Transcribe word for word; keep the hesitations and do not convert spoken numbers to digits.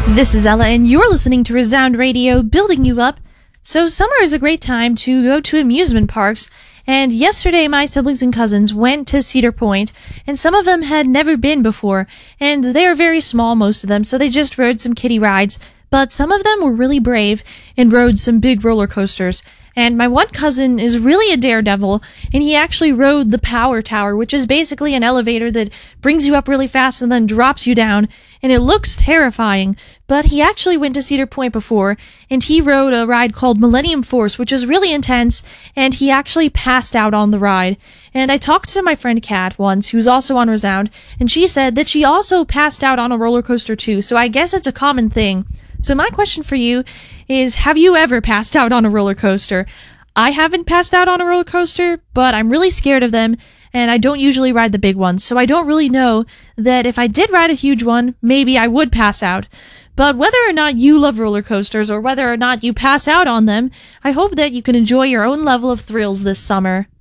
This is Ella, and you're listening to Resound Radio, building you up. So summer is a great time to go to amusement parks, and yesterday my siblings and cousins went to Cedar Point, and some of them had never been before, and they are very small, most of them, so they just rode some kiddie rides, but some of them were really brave and rode some big roller coasters. And my one cousin is really a daredevil, and he actually rode the Power Tower, which is basically an elevator that brings you up really fast and then drops you down, and it looks terrifying. But he actually went to Cedar Point before, and he rode a ride called Millennium Force, which is really intense, and he actually passed out on the ride. And I talked to my friend Kat once, who's also on Resound, and she said that she also passed out on a roller coaster too, so I guess it's a common thing. So my question for you is, have you ever passed out on a roller coaster? I haven't passed out on a roller coaster, but I'm really scared of them, and I don't usually ride the big ones, so I don't really know that if I did ride a huge one, maybe I would pass out. But whether or not you love roller coasters, or whether or not you pass out on them, I hope that you can enjoy your own level of thrills this summer.